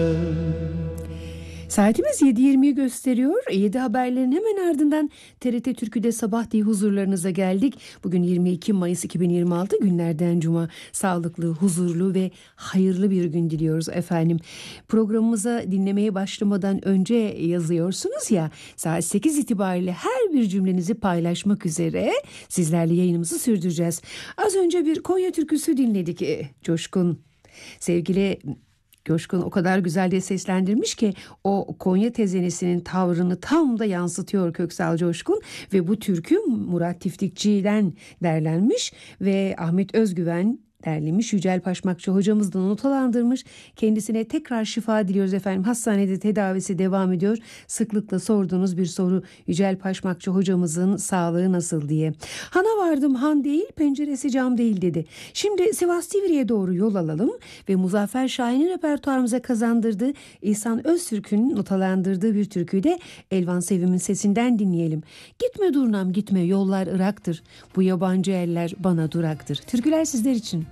Saatimiz 7.20'yi gösteriyor. 7 haberlerin hemen ardından TRT Türkü'de Sabah diye huzurlarınıza geldik. Bugün 22 Mayıs 2026 günlerden cuma. Sağlıklı, huzurlu ve hayırlı bir gün diliyoruz efendim. Programımıza dinlemeye başlamadan önce yazıyorsunuz ya, saat 8 itibariyle her bir cümlenizi paylaşmak üzere sizlerle yayınımızı sürdüreceğiz. Az önce bir Konya türküsü dinledik Coşkun. Sevgili Coşkun o kadar güzel diye seslendirmiş ki o Konya tezenesinin tavrını tam da yansıtıyor Köksal Coşkun ve bu türkü Murat Tiftikçi'den derlenmiş ve Ahmet Özgüven derlemiş. Yücel Paşmakçı hocamız da notalandırmış. Kendisine tekrar şifa diliyoruz efendim. Hastanede tedavisi devam ediyor. Sıklıkla sorduğunuz bir soru, Yücel Paşmakçı hocamızın sağlığı nasıl diye. Hana vardım, han değil, penceresi cam değil dedi. Şimdi Sivas Tivri'ye doğru yol alalım ve Muzaffer Şahin'in repertuarımıza kazandırdığı, İhsan Öztürk'ün notalandırdığı bir türküyü de Elvan Sevim'in sesinden dinleyelim. Gitme durnam gitme, yollar Irak'tır. Bu yabancı eller bana duraktır. Türküler sizler için.